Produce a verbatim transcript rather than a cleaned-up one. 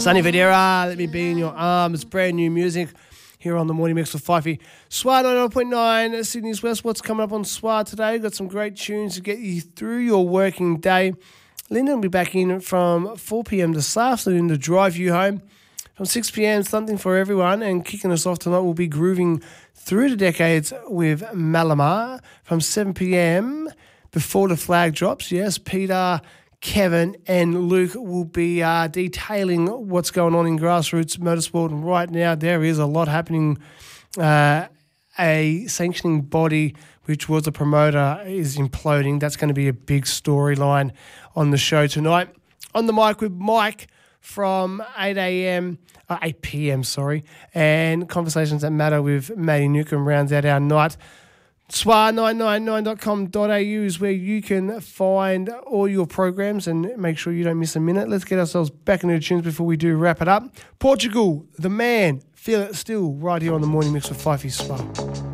Sonny Fodera, Let Me Be In Your Arms, brand new music here on the Morning Mix with Fifey. S W A ninety-nine point nine, Sydney's West. What's coming up on S W A today? Got some great tunes to get you through your working day. Lyndon will be back in from four p.m. this afternoon to drive you home. From six p.m, something for everyone. And kicking us off tonight, we'll be grooving through the decades with Malamar. From seven p.m, before the flag drops, yes, Peter, Kevin and Luke will be uh, detailing what's going on in grassroots motorsport. And right now there is a lot happening. Uh, a sanctioning body, which was a promoter, is imploding. That's going to be a big storyline on the show tonight. On the mic with Mike from eight a.m, uh, eight p.m, sorry, and Conversations That Matter with Maddie Newcomb rounds out our night. S W A nine nine nine dot com dot a u is where you can find all your programs and make sure you don't miss a minute. Let's get ourselves back into the tunes before we do wrap it up. Portugal, The Man, Feel It Still, right here on the Morning Mix with Fifey S W A.